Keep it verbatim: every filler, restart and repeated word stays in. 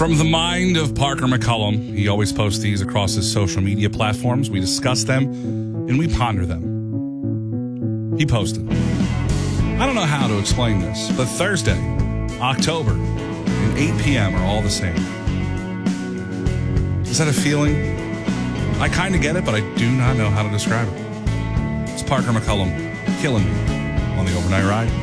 From the mind of Parker McCullum, he always posts these across his social media platforms. We discuss them and we ponder them. He posted, I don't know how to explain this, but Thursday, October, and eight p.m. are all the same. Is that a feeling? I kind of get it, but I do not know how to describe it. It's Parker McCullum killing me on the overnight ride.